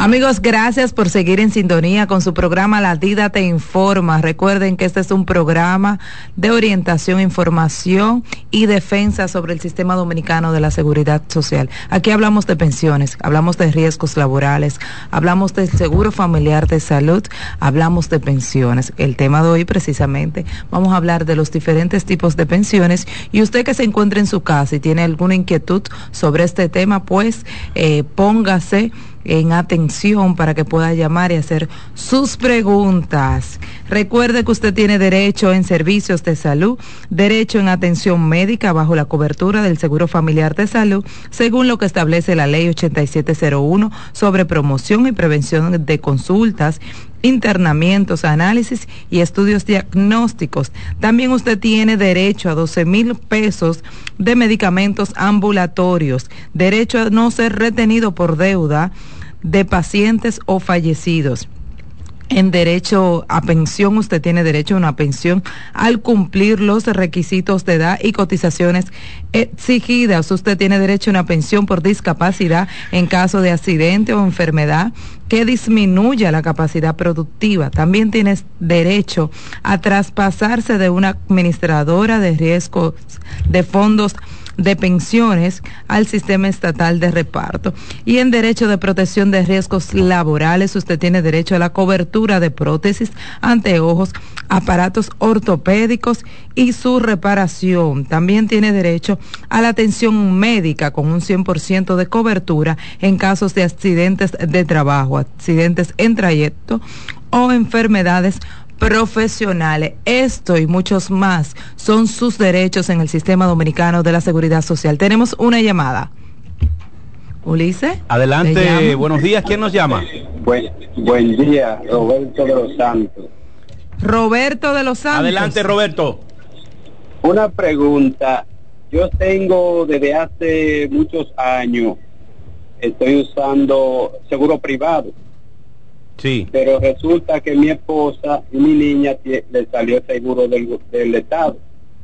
Amigos, gracias por seguir en sintonía con su programa La Dida Te Informa. Recuerden que este es un programa de orientación, información y defensa sobre el sistema dominicano de la seguridad social. Aquí hablamos de pensiones, hablamos de riesgos laborales, hablamos del seguro familiar de salud, hablamos de pensiones. El tema de hoy precisamente vamos a hablar de los diferentes tipos de pensiones, y usted que se encuentra en su casa y tiene alguna inquietud sobre este tema, pues póngase en atención para que pueda llamar y hacer sus preguntas. Recuerde que usted tiene derecho en servicios de salud, derecho en atención médica bajo la cobertura del Seguro Familiar de Salud, según lo que establece la Ley 8701 sobre promoción y prevención de consultas, internamientos, análisis y estudios diagnósticos. También usted tiene derecho a 12,000 pesos de medicamentos ambulatorios, derecho a no ser retenido por deuda de pacientes o fallecidos. En derecho a pensión, usted tiene derecho a una pensión al cumplir los requisitos de edad y cotizaciones exigidas. Usted tiene derecho a una pensión por discapacidad en caso de accidente o enfermedad que disminuya la capacidad productiva. También tiene derecho a traspasarse de una administradora de riesgos de fondos de pensiones al sistema estatal de reparto. Y en derecho de protección de riesgos laborales, usted tiene derecho a la cobertura de prótesis, anteojos, aparatos ortopédicos y su reparación. También tiene derecho a la atención médica con un 100% de cobertura en casos de accidentes de trabajo, accidentes en trayecto o enfermedades profesionales. Esto y muchos más son sus derechos en el sistema dominicano de la seguridad social. Tenemos una llamada. Ulises. Adelante, buenos días. ¿Quién nos llama? Buen día, Roberto de los Santos. Roberto de los Santos. Adelante, Roberto. Una pregunta. Yo tengo desde hace muchos años, estoy usando seguro privado. Sí. Pero resulta que mi esposa y mi niña le salió el seguro del Estado.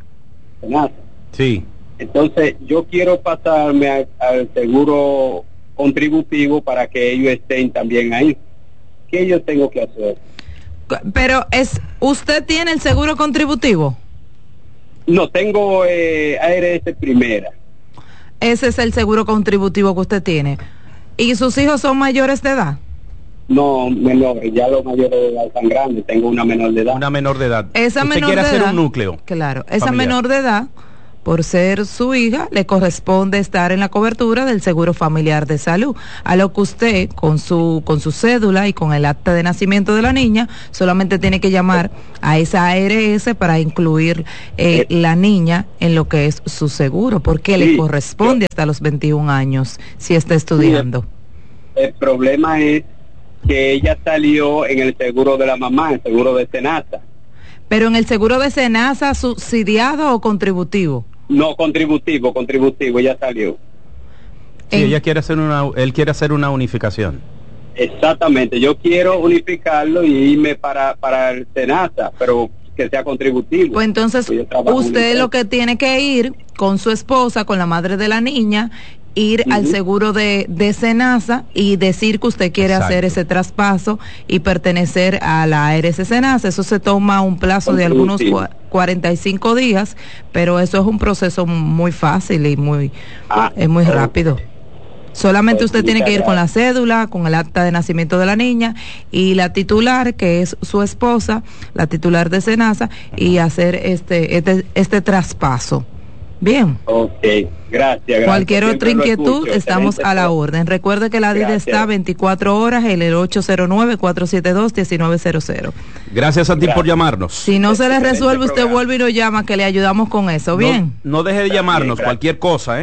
Sí. Entonces yo quiero pasarme al seguro contributivo para que ellos estén también ahí. ¿Qué yo tengo que hacer? Pero ¿usted tiene el seguro contributivo? No, tengo ARS Primera. Ese es el seguro contributivo que usted tiene. ¿Y sus hijos son mayores de edad? No, menores, ya los mayores de edad están grandes, tengo una menor de edad. Una menor de edad. Esa ¿Usted menor quiere de hacer edad, un núcleo? Claro, esa familiar. menor de edad, por ser su hija, le corresponde estar en la cobertura del Seguro Familiar de Salud, a lo que usted, con su cédula y con el acta de nacimiento de la niña, solamente tiene que llamar a esa ARS para incluir la niña en lo que es su seguro, porque le corresponde hasta los 21 años, si está estudiando. El problema es que ella salió en el seguro de la mamá, el seguro de Senasa. ¿Pero en el seguro de Senasa subsidiado o contributivo? No, contributivo, ella salió. Sí, él quiere hacer una unificación. Exactamente, yo quiero unificarlo y irme para el Senasa, pero que sea contributivo. Pues entonces usted lo que tiene que ir con su esposa, con la madre de la niña, ir al seguro de Senasa y decir que usted quiere hacer ese traspaso y pertenecer a la ARS Senasa. Eso se toma un plazo de algunos 45 días, pero eso es un proceso muy fácil y es muy rápido. Solamente usted tiene que ir con la cédula, con el acta de nacimiento de la niña y la titular, que es su esposa, la titular de Senasa, y hacer este traspaso. Bien. Ok, gracias. Cualquier otra inquietud, estamos a la orden. Recuerde que la DIDA está 24 horas en el 809-472-1900. Gracias a ti por llamarnos. Si no se le resuelve, usted vuelve y nos llama, que le ayudamos con eso. Bien. No deje de llamarnos, cualquier cosa,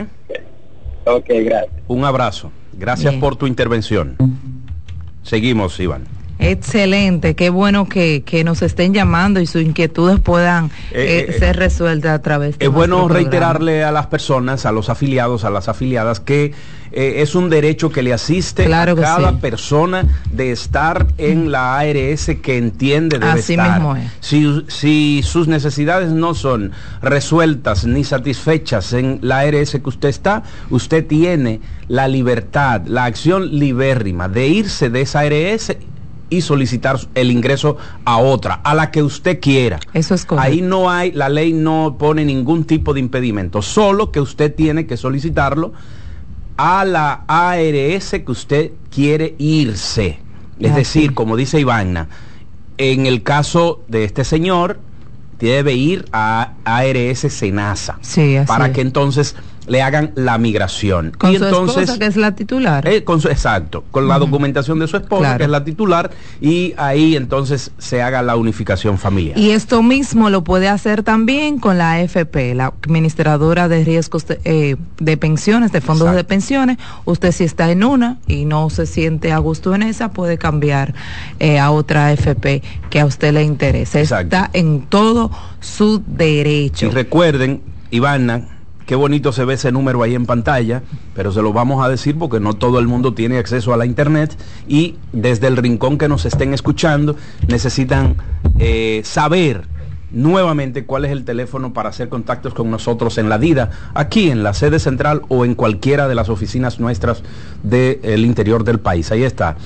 Ok, gracias. Un abrazo. Gracias por tu intervención. Seguimos, Iván. Excelente, qué bueno que nos estén llamando y sus inquietudes puedan ser resueltas a través de es bueno reiterarle programa. A las personas, a los afiliados, a las afiliadas, que es un derecho que le asiste claro a cada sí. persona de estar en la ARS que entiende debe Así estar. Mismo es. Si sus necesidades no son resueltas ni satisfechas en la ARS que usted está, usted tiene la libertad, la acción libérrima de irse de esa ARS y solicitar el ingreso a otra, a la que usted quiera. Eso es correcto. Ahí no hay, la ley no pone ningún tipo de impedimento, solo que usted tiene que solicitarlo a la ARS que usted quiere irse. Es decir, como dice Ivana, en el caso de este señor, debe ir a ARS Senasa, sí, para que entonces le hagan la migración. Con y su entonces, esposa, que es la titular. Exacto, con la documentación de su esposa, claro, que es la titular, y ahí entonces se haga la unificación familiar. Y esto mismo lo puede hacer también con la AFP, la Administradora de Riesgos de Pensiones, de Fondos de Pensiones. Usted si está en una y no se siente a gusto en esa, puede cambiar a otra AFP que a usted le interese. Exacto. Está en todo su derecho. Y recuerden, Ivana, qué bonito se ve ese número ahí en pantalla, pero se lo vamos a decir porque no todo el mundo tiene acceso a la internet y desde el rincón que nos estén escuchando necesitan saber nuevamente cuál es el teléfono para hacer contactos con nosotros en la DIDA, aquí en la sede central o en cualquiera de las oficinas nuestras del interior del país. Ahí está,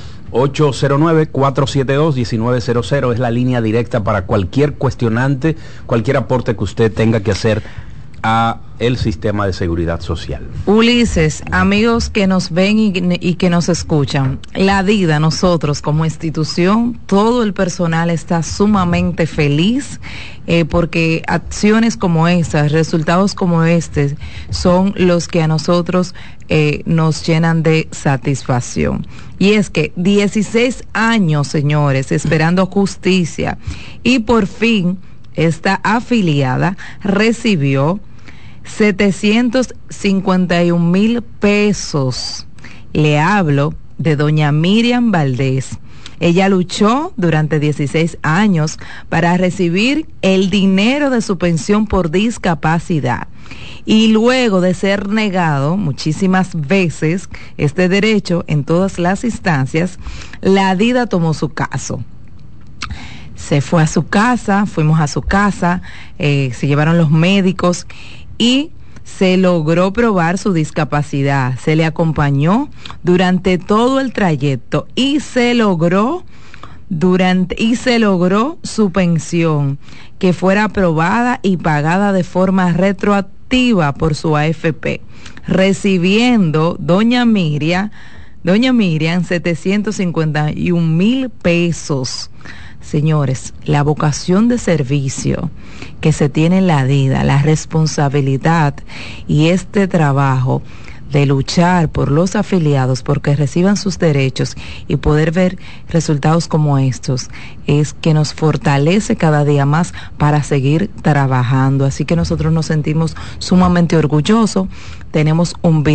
809-472-1900 es la línea directa para cualquier cuestionante, cualquier aporte que usted tenga que hacer a el sistema de seguridad social. Ulises, amigos que nos ven y que nos escuchan, la DIDA, nosotros como institución, todo el personal está sumamente feliz porque acciones como estas, resultados como este, son los que a nosotros nos llenan de satisfacción. Y es que 16 años, señores, esperando justicia y por fin esta afiliada recibió 751,000 pesos. Le hablo de doña Miriam Valdés. Ella luchó durante 16 años para recibir el dinero de su pensión por discapacidad. Y luego de ser negado muchísimas veces este derecho en todas las instancias, la DIDA tomó su caso. Se fue a su casa, fuimos a su casa, se llevaron los médicos y se logró probar su discapacidad. Se le acompañó durante todo el trayecto y se logró su pensión, que fuera aprobada y pagada de forma retroactiva por su AFP, recibiendo doña Miriam 751,000 pesos. Señores, la vocación de servicio que se tiene en la DIDA, la responsabilidad y este trabajo de luchar por los afiliados porque reciban sus derechos y poder ver resultados como estos, es que nos fortalece cada día más para seguir trabajando. Así que nosotros nos sentimos sumamente orgullosos. Tenemos un